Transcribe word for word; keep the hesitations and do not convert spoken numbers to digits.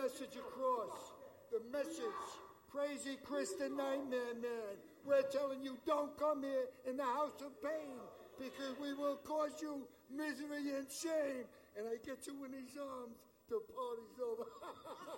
message across. The message. Crazy Christian Nightmare Man. We're telling you, don't come here in the house of pain, because we will cause you misery and shame. And I get you in these arms, the party's over.